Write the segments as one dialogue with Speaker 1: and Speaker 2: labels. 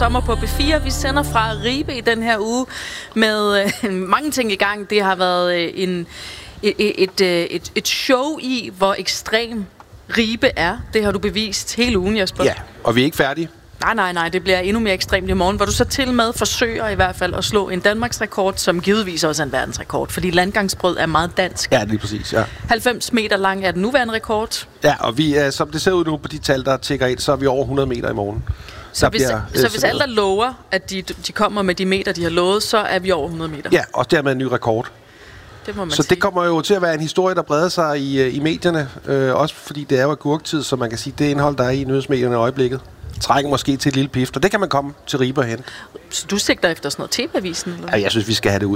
Speaker 1: Sommer på B4. Vi sender fra Ribe i den her uge med mange ting i gang. Det har været et show i, hvor ekstrem Ribe er. Det har du bevist hele ugen, Jesper.
Speaker 2: Ja, og vi er ikke færdige.
Speaker 1: Nej, det bliver endnu mere ekstremt i morgen, hvor du så til med forsøger i hvert fald at slå en Danmarks rekord, som givetvis også er en verdensrekord, fordi landgangsbrød er meget dansk.
Speaker 2: Ja, lige præcis, ja.
Speaker 1: 90 meter lang er den nuværende rekord.
Speaker 2: Ja, og vi er, som det ser ud nu på de tal, der tækker ind, så er vi over 100 meter i morgen.
Speaker 1: Så hvis alle der lover, at de kommer med de meter, de har lovet, så er vi over 100 meter.
Speaker 2: Ja, og dermed en ny rekord.
Speaker 1: Det må man
Speaker 2: så
Speaker 1: sige.
Speaker 2: det kommer jo til at være en historie, der breder sig i medierne, også fordi det er jo agurktid, så man kan sige, det indhold, der er i nyhedsmedierne i øjeblikket, trækker måske til et lille pift, og det kan man komme til Ribe hen.
Speaker 1: Så du sigter efter sådan noget TV-avisen? Eller?
Speaker 2: Ja, jeg synes, vi skal have det ud.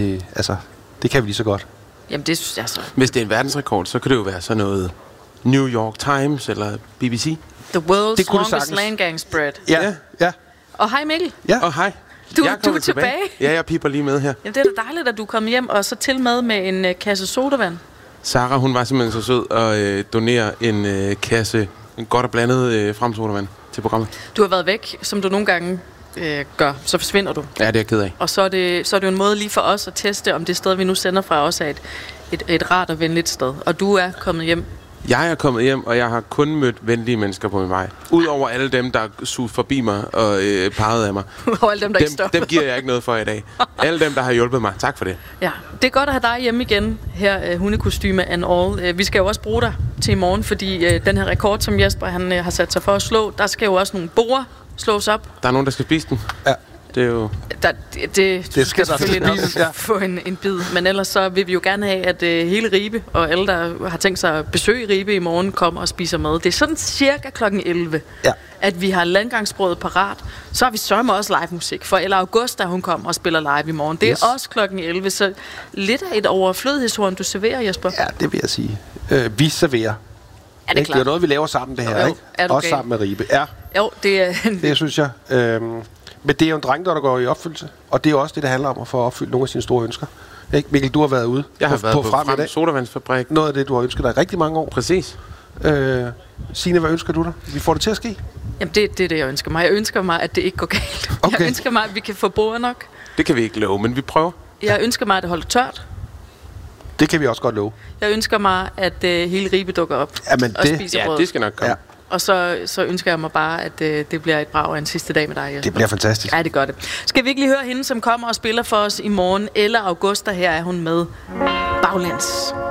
Speaker 2: Det kan vi lige så godt.
Speaker 1: Jamen, det synes jeg så.
Speaker 3: Hvis det er en verdensrekord, så kan det jo være sådan noget New York Times eller BBC.
Speaker 1: The world's longest land spread.
Speaker 2: Ja.
Speaker 1: Og hej Mikkel.
Speaker 2: Ja.
Speaker 3: Og hej.
Speaker 1: Du er tilbage.
Speaker 3: Ja, jeg piper lige med her.
Speaker 1: Jamen, det er da dejligt, at du kom hjem, og så til med en kasse sodavand.
Speaker 3: Sarah, hun var simpelthen så sød at donere en kasse, en godt og blandet fremsodavand til programmet.
Speaker 1: Du har været væk, som du nogle gange gør, så forsvinder du.
Speaker 3: Ja, det er jeg ked af.
Speaker 1: Og så er det jo en måde lige for os at teste, om det sted, vi nu sender fra, også er et rart og venligt sted. Og du er kommet hjem.
Speaker 3: Jeg er kommet hjem, og jeg har kun mødt venlige mennesker på min vej. Udover alle dem, der suger forbi mig og pegede af mig.
Speaker 1: Udover alle dem, der ikke stopper.
Speaker 3: Dem giver jeg ikke noget for i dag. Alle dem, der har hjulpet mig. Tak for det.
Speaker 1: Ja, det er godt at have dig hjemme igen, her hundekostyme and all. Vi skal jo også bruge dig til i morgen, fordi den her rekord, som Jesper han har sat sig for at slå, der skal jo også nogle borer slås op.
Speaker 3: Der er nogen, der skal spise den.
Speaker 2: Ja.
Speaker 3: Det er jo...
Speaker 1: Det skal selvfølgelig nok få en bid. Men ellers så vil vi jo gerne have, at hele Ribe og alle, der har tænkt sig at besøge Ribe i morgen, kommer og spiser mad. Det er sådan cirka klokken 11, at vi har landgangsbrødet parat. Så har vi sørme også live musik, for Ella Augusta, hun kommer og spiller live i morgen. Det er også klokken 11, så lidt af et overflødighedshorn, du serverer, Jesper.
Speaker 2: Ja, det vil jeg sige. Vi serverer.
Speaker 1: Er det klart?
Speaker 2: Det er noget, vi laver sammen, det her,
Speaker 1: jo,
Speaker 2: ikke?
Speaker 1: Er du
Speaker 2: også
Speaker 1: gal?
Speaker 2: Sammen med Ribe. Ja.
Speaker 1: Jo, det er...
Speaker 2: Det synes jeg. Men det er jo en dreng, der går i opfyldelse. Og det er jo også det, det handler om at få opfyldt nogle af sine store ønsker. Ikke? Mikkel, du har været ude.
Speaker 3: Jeg har været på Frem Sodavandsfabrik.
Speaker 2: Noget af det, du har ønsket dig i rigtig mange år.
Speaker 3: Præcis.
Speaker 2: Signe, hvad ønsker du dig? Vi får det til at ske.
Speaker 1: Jamen, det er det, jeg ønsker mig. Jeg ønsker mig, at det ikke går galt.
Speaker 2: Okay.
Speaker 1: Jeg ønsker mig, at vi kan få borer nok.
Speaker 3: Det kan vi ikke love, men vi prøver.
Speaker 1: Jeg ønsker mig, at det holder tørt.
Speaker 2: Det kan vi også godt love.
Speaker 1: Jeg ønsker mig, at hele Ribe dukker op og spiser brød.
Speaker 3: Ja, det skal nok komme. Ja.
Speaker 1: Og så ønsker jeg mig bare, at det bliver et brag af en sidste dag med dig, Jesper.
Speaker 2: Det bliver fantastisk.
Speaker 1: Ja, det gør det. Skal vi ikke lige høre hende, som kommer og spiller for os i morgen? Ella Augusta, her er hun med Baglands.